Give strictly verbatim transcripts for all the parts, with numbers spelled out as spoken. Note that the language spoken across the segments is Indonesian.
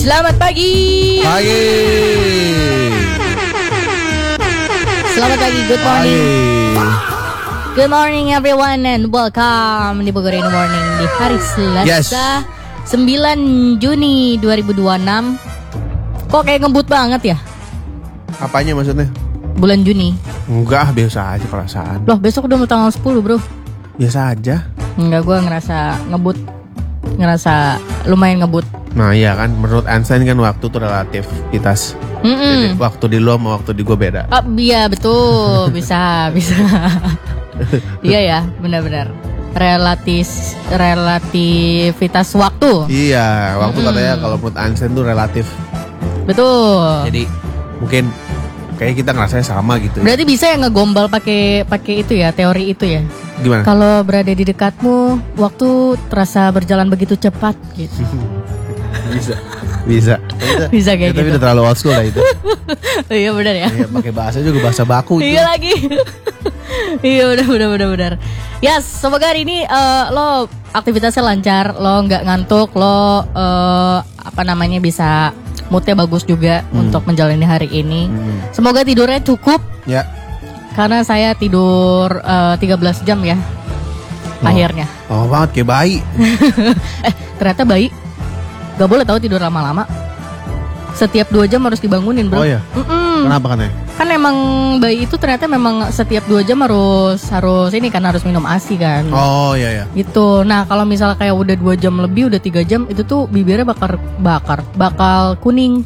Selamat pagi. Pagi. Selamat pagi, good morning. Pagi. Good morning everyone and welcome di Bogor in the Morning di hari Selasa Yes. sembilan Juni dua ribu dua puluh enam. Kok kayak ngebut banget ya? Apanya maksudnya? Bulan Juni. Enggak, biasa aja perasaan. Loh, besok udah mau tanggal sepuluh, bro. Biasa aja. Enggak, gue ngerasa ngebut. Ngerasa lumayan ngebut. Nah iya kan, menurut Einstein kan waktu tuh relativitas. Mm-mm. Jadi waktu di lu sama waktu di gue beda. Oh, iya betul. Bisa, bisa. Iya ya, benar-benar. Relatis relativitas waktu. Iya, waktu Mm-mm. katanya kalau menurut Einstein tuh relatif. Betul. Jadi mungkin kayak kita ngerasanya sama gitu. Berarti bisa ya ngegombal pakai pakai itu ya, teori itu ya. Gimana? Kalau berada di dekatmu, waktu terasa berjalan begitu cepat gitu. Bisa. Bisa. Bisa kayak Ya, tapi gitu. udah terlalu old school lah itu. Iya benar ya. Iya, pakai bahasa juga bahasa baku itu. Iya lagi. Iya udah udah udah benar. Yes, semoga hari ini eh, lo aktivitasnya lancar, lo nggak ngantuk, lo eh, apa namanya bisa moodnya bagus juga Hmm. untuk menjalani hari ini. Hmm. Semoga tidurnya cukup Ya. karena saya tidur eh, tiga belas jam ya. Oh. Akhirnya. Oh banget kayak bayi. Eh ternyata bayi gak boleh tahu tidur lama-lama. Setiap dua jam harus dibangunin, bro. Oh iya. Mm-mm. Kenapa kan ya? Kan emang bayi itu ternyata memang setiap dua jam harus harus ini kan harus minum ASI kan. Oh iya ya. Gitu. Nah kalau misalnya kayak udah dua jam lebih, udah tiga jam, itu tuh bibirnya bakar bakar, bakal kuning.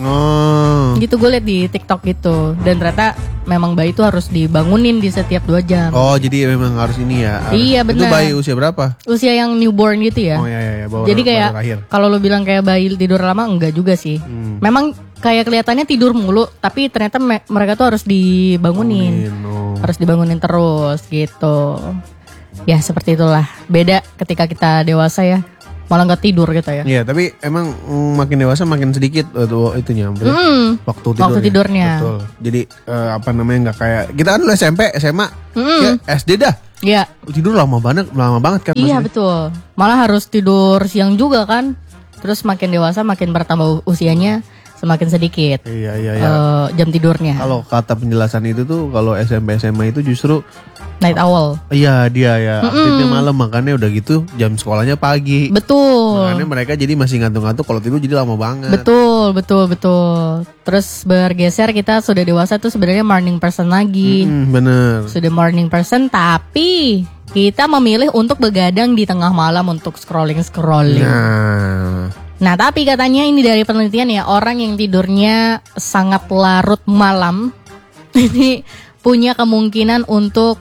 Oh. Gitu gue liat di TikTok gitu. Dan ternyata memang bayi itu harus dibangunin di setiap dua jam. Oh jadi memang harus ini ya. Iya, Itu benar. bayi usia berapa? Usia yang newborn gitu ya. Oh iya iya, iya. Baru, Jadi kayak baru lahir. kalau lu bilang kayak bayi tidur lama, enggak juga sih. Hmm. Memang kayak kelihatannya tidur mulu, tapi ternyata me- mereka tuh harus dibangunin. Bangunin, oh. Harus dibangunin terus gitu. Ya seperti itulah. Beda ketika kita dewasa ya. Malah nggak tidur gitu ya. Iya tapi emang mm, makin dewasa makin sedikit uh, tuh, itunya berarti Mm. waktu tidurnya. Waktu tidurnya. Betul. Jadi eh, apa namanya nggak kayak kita kan dulu S M P, S M A, Mm. ya S D dah Iya. tidur lama banget, lama banget kan. Iya maksudnya. betul. Malah harus tidur siang juga kan. Terus makin dewasa makin bertambah usianya semakin sedikit Iya iya iya. eh, jam tidurnya. Kalau kata penjelasan itu tuh kalau S M P S M A itu justru Night owl. iya dia ya Mm-mm. aktifnya malam, makanya udah gitu jam sekolahnya pagi. Betul. Makanya mereka jadi masih ngantuk-ngantuk kalau tidur jadi lama banget. Betul, betul, betul. Terus bergeser kita sudah dewasa tuh sebenarnya morning person lagi. Mm, bener. Sudah morning person tapi kita memilih untuk begadang di tengah malam untuk scrolling-scrolling. Nah, Nah, tapi katanya ini dari penelitian ya, orang yang tidurnya sangat larut malam ini punya kemungkinan untuk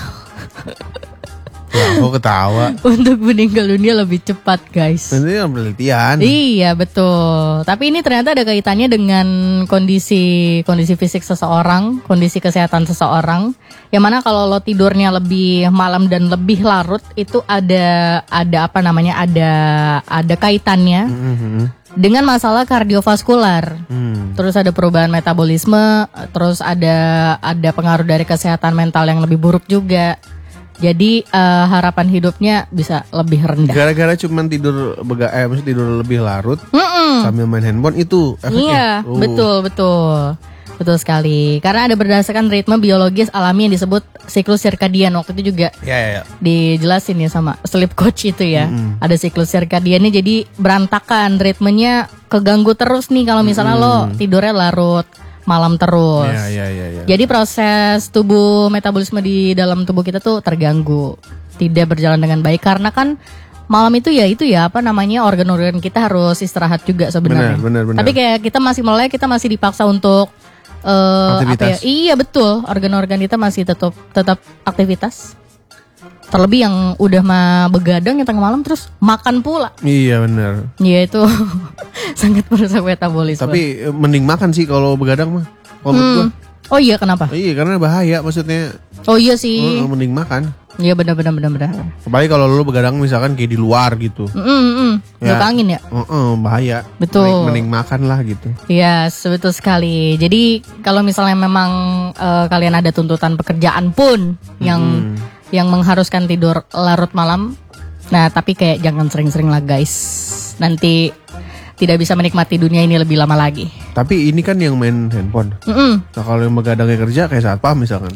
lah, kok ketawa? untuk meninggal dunia lebih cepat, guys. Ini yang penelitian. Iya betul. Tapi ini ternyata ada kaitannya dengan kondisi kondisi fisik seseorang, kondisi kesehatan seseorang. Yang mana kalau lo tidurnya lebih malam dan lebih larut itu ada ada apa namanya ada ada kaitannya Mhm. dengan masalah kardiovaskular. Hmm. Terus ada perubahan metabolisme, terus ada ada pengaruh dari kesehatan mental yang lebih buruk juga. Jadi eh, harapan hidupnya bisa lebih rendah. Gara-gara cuman tidur bega, eh maksudnya tidur lebih larut Mm-mm. sambil main handphone itu efeknya. Iya, Oh. betul, betul. Betul sekali. Karena ada berdasarkan ritme biologis alami yang disebut siklus sirkadian. Waktu itu juga Ya ya. ya. dijelasin ya sama sleep coach itu ya. Mm-mm. Ada siklus sirkadiannya jadi berantakan, ritmenya keganggu terus nih kalau misalnya lo tidurnya larut malam terus. Iya iya iya. Ya. Jadi proses tubuh metabolisme di dalam tubuh kita tuh terganggu, tidak berjalan dengan baik karena kan malam itu ya itu ya apa namanya organ-organ kita harus istirahat juga sebenarnya. Benar, benar, benar. Tapi kayak kita masih melek, kita masih dipaksa untuk eh, apa ya? Aktivitas. Iya betul, organ-organ kita masih tetap tetap aktivitas. Terlebih yang udah mah begadang yang tengah malam terus makan pula. Iya benar. Ya itu sangat merusak metabolisme. Tapi eh, mending makan sih kalau begadang mah. Kalau menurut gua. Oh iya kenapa? Iya karena bahaya maksudnya. Oh iya sih. eh, mending makan. Iya benar-benar benar-benar. Apalagi kalau lu begadang misalkan kayak di luar gitu. Mm -mm. Ya. Nggak angin ya? Heeh, bahaya. Betul. Mending, mending makan lah gitu. Iya, betul sekali. Jadi kalau misalnya memang eh, kalian ada tuntutan pekerjaan pun yang yang mengharuskan tidur larut malam, nah tapi kayak jangan sering-sering lah guys. Nanti tidak bisa menikmati dunia ini lebih lama lagi. Tapi ini kan yang main handphone. Mm-mm. Nah kalau yang begadangnya kerja kayak satpam misalkan.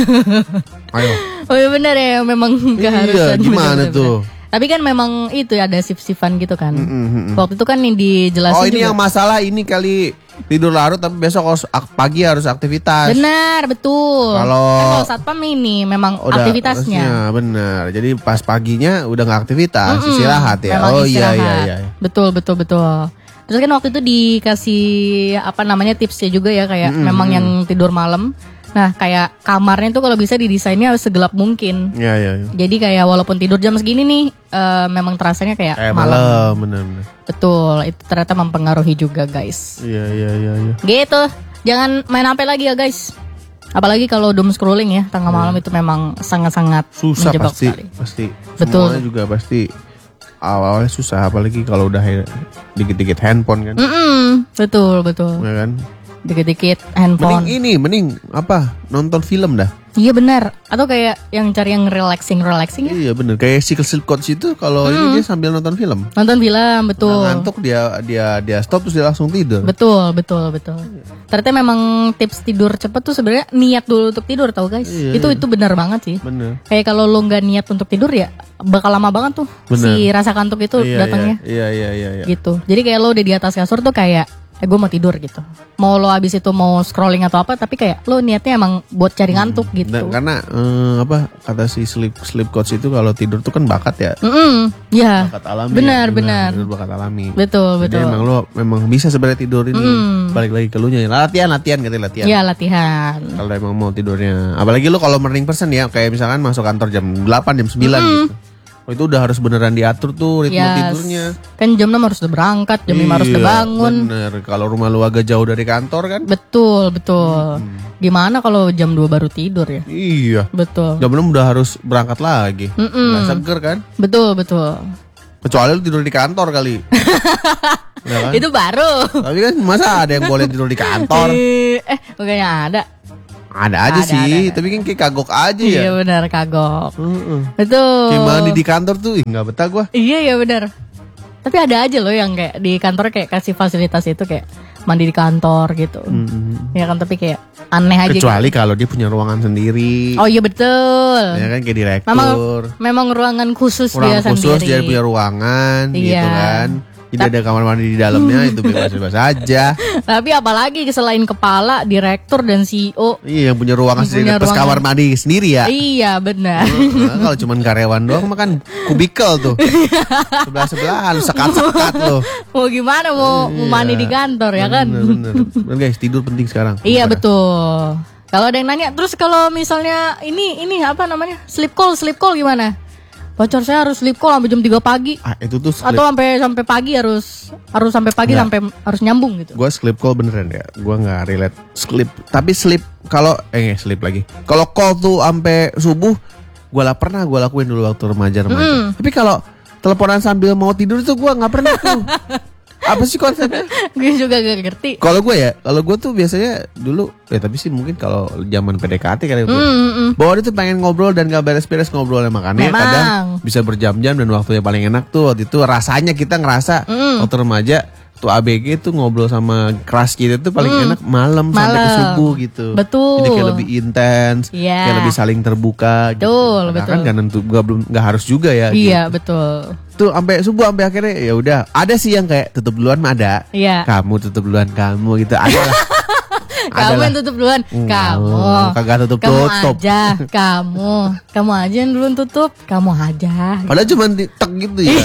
Ayo. Oh iya benar ya, memang keharusan. Iya, gimana bener, tuh? bener. Tapi kan memang itu ya, ada shift-shiftan gitu kan. Mm-mm. Waktu itu kan yang dijelasin Oh ini juga. yang masalah ini kali tidur larut tapi besok harus ak- pagi harus aktivitas. Benar, betul. Kalau- kan kalau satpam ini memang Udah, aktivitasnya. harusnya, benar. Jadi pas paginya udah nggak aktivitas, Mm-mm, istirahat ya. memang Oh iya istirahat. iya iya. Betul, betul, betul. Terus kan waktu itu dikasih apa namanya tipsnya juga ya, kayak memang yang tidur malam. Nah kayak kamarnya tuh kalau bisa didesainnya harus segelap mungkin. Iya iya. iya. Jadi kayak walaupun tidur jam segini nih, eh, memang terasanya kayak, Kayak malam. malam, benar-benar. Betul, itu ternyata mempengaruhi juga guys. Iya iya iya. iya. Gitu, jangan main H P lagi ya guys. Apalagi kalau doom scrolling ya, tengah malam itu memang sangat-sangat Susah menjebak pasti, sekali. pasti. Betul. Semuanya juga pasti awalnya susah, apalagi kalau udah he- dikit-dikit handphone kan, Mm-mm, betul, betul. ya kan. Dikit-dikit Mending handphone. ini, mending apa? Nonton film dah. Iya benar. Atau kayak yang cari yang relaxing, relaxing ya. Iya bener. Kayak Cycle Sleep Coach itu kalau ini dia sambil nonton film. Nonton film, betul. Nah, ngantuk dia dia dia stop terus dia langsung tidur. Betul, betul, betul. Ternyata memang tips tidur cepet tuh sebenarnya niat dulu untuk tidur, tau guys. Iya, itu iya. itu benar banget sih. Bener. Kayak kalau lo nggak niat untuk tidur ya bakal lama banget tuh Bener. si rasa kantuk itu Iya, datangnya. Iya iya iya iya. Gitu. Jadi kayak lo udah di atas kasur tuh kayak eh gue mau tidur gitu. Mau lo abis itu mau scrolling atau apa, tapi kayak lo niatnya emang buat cari ngantuk gitu. Dan karena eh, apa kata si sleep sleep coach itu kalau tidur tuh kan bakat ya. Mm-mm, ya. Bakat alami. Benar, ya. benar. Tidur bakat alami. Betul, Jadi betul. emang lo memang bisa sebenarnya tidur ini. Balik lagi ke lu nya. Latihan latihan katanya latihan. Ya latihan. Kalau emang mau tidurnya. Apalagi lu kalau morning person ya, kayak misalkan masuk kantor jam delapan, jam sembilan gitu. Oh, itu udah harus beneran diatur tuh ritme Yes. tidurnya. Kan jam enam harus udah berangkat, jam lima harus udah Iya, bangun. Bener, kalau rumah lu agak jauh dari kantor kan? Betul, betul. Gimana kalau jam dua baru tidur ya? Iya. Betul. Jam enam udah harus berangkat lagi. Nggak seger kan? Betul, betul. Kecuali lu tidur di kantor kali. Ya kan? Itu baru. Tapi kan masa ada yang boleh tidur di kantor? eh, bukannya ada. Ada aja Ada, sih, ada, ada. tapi kan kayak kagok aja ya. Iya benar, kagok. Heeh. Betul. Kayak mandi di kantor tuh, ih, nggak betah gua. Iya, iya benar. Tapi ada aja loh yang kayak di kantor kayak kasih fasilitas itu kayak mandi di kantor gitu. Ya kan, tapi kayak aneh aja. Kecuali kalau dia punya ruangan sendiri. gitu. Oh iya betul. Ya kan kayak direktur. Memang memang ruangan khusus dia Ruangan khusus sendiri. dia punya ruangan gitu Iya. kan. Jadi ada kamar mandi di dalamnya itu bebas-bebas aja. Tapi apalagi selain kepala, direktur dan C E O. Iya yang punya ruangan Yang sendiri punya plus ruangan. kamar mandi sendiri ya. Iya benar. Nah, kalau cuman karyawan doang mah kan kubikel tuh. Sebelah-sebelahan sekat-sekat loh. Mau gimana mau, mau mandi di kantor ya kan? Bener, bener. Bener guys, tidur penting sekarang. Iya Bener. betul. Kalau ada yang nanya, terus kalau misalnya ini ini apa namanya? Sleep call, sleep call gimana? Pacar saya harus sleep call sampai jam tiga pagi. Ah, itu tuh sleep. Atau sampai sampai pagi harus harus sampai pagi Nggak. sampai harus nyambung gitu. Gue sleep call beneran ya. Gue nggak relate sleep. Tapi sleep kalau eh sleep lagi. Kalau call tuh sampai subuh, gue lah pernah gue lakuin dulu waktu remaja remaja. Tapi kalau teleponan sambil mau tidur tuh gue nggak pernah tuh. Apa sih konsepnya? Gue juga gak ngerti. Kalau gue ya, kalau gue tuh biasanya dulu, ya tapi sih mungkin kalau zaman P D K T kali ya. Mm, mm, mm. Bahwa dia tuh pengen ngobrol dan gak beres-beres ngobrolnya, makanya Memang. kadang bisa berjam-jam dan waktunya paling enak tuh waktu itu rasanya kita ngerasa Mm. waktu remaja tuh A B G tuh ngobrol sama crush kita tuh paling enak malam sampai ke Malam. subuh gitu. Betul. Jadi kayak lebih intens, Iya. kayak lebih saling terbuka. Gitu. Betul, Padahal betul. kan gak nentu, gak belum, gak harus juga ya. Iya gitu. betul. Tuh sampai subuh sampai akhirnya ya udah. Ada sih yang kayak tutup duluan mah ada. Iya. Kamu tutup duluan kamu gitu ada lah. Kamu Ada yang lah. tutup duluan. Kamu. Kagak tutup Kamu tutup. aja. Kamu. Kamu aja yang duluan tutup. Kamu aja. Padahal cuma di tek gitu ya.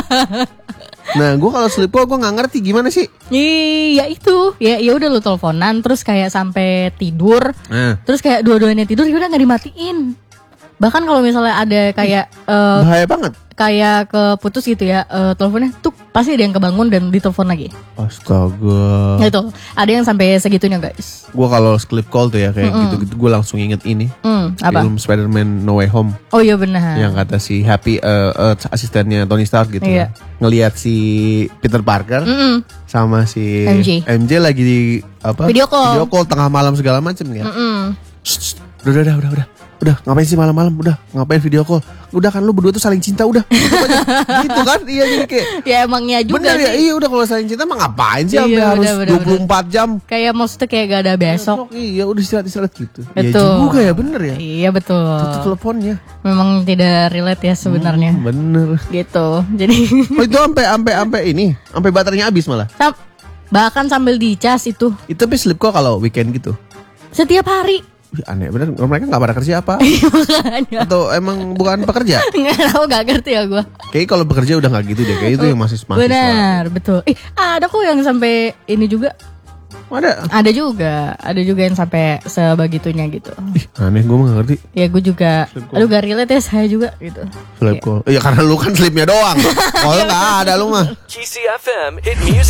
Nah, gue kalau sleep call gue nggak ngerti gimana sih. Iya itu. Ya ya udah lu teleponan terus kayak sampai tidur. Nah, Terus kayak dua-duanya tidur ya udah nggak dimatiin. Bahkan kalau misalnya ada kayak eh, bahaya banget. kayak keputus gitu ya eh, teleponnya tuh pasti ada yang kebangun dan ditelepon lagi. Astaga. Nah, itu ada yang sampai segitunya guys. Gue kalau sleep call tuh ya kayak gitu-gitu gue langsung inget ini. Hmm, apa? Film Spider-Man No Way Home Oh iya benar. yang kata si Happy eh, eh, asistennya Tony Stark gitu. Iya. Kan. Ngelihat si Peter Parker Mm-mm. sama si M J. lagi di apa? Video call. Video call tengah malam segala macem ya. Mm-mm. Shh, shh, udah, udah, udah, udah. udah ngapain sih malam-malam, udah ngapain video call, udah kan lu berdua tuh saling cinta udah. Gitu kan, iya jadi kayak. Ya emangnya juga bener sih. ya, iya udah kalau saling cinta mah ngapain sih Iya, sampai bener, harus bener, dua puluh empat jam. Kayak maksudnya kayak gak ada besok. Iya udah istirahat-istirahat gitu. Iya Betul. juga ya, bener ya. Iya betul. Tutup teleponnya. Memang tidak relate ya sebenarnya. Hmm, bener. Gitu. Jadi Oh itu sampai sampai sampai ini, sampai baterainya habis malah. sam- bahkan sambil dicas itu Itu tapi sleep call kalau weekend gitu. setiap hari. Wih, aneh bener, mereka gak pada kerja apa? Makanya. Atau emang bukan pekerja? Nggak tahu, gak ngerti ya gue. Kayaknya kalau bekerja udah gak gitu deh, kayak itu yang masih mahasiswa. Benar, betul. Ih, ada kok yang sampai ini juga. Ada. Ada juga, ada juga yang sampai sebegitunya gitu. Ih, aneh, gue mah gak ngerti. Ya gue juga, aduh gak relate ya saya juga gitu. Sleep call. Iya karena lu kan sleepnya doang. Kalau gak ada lu mah. G C F M Hit Music.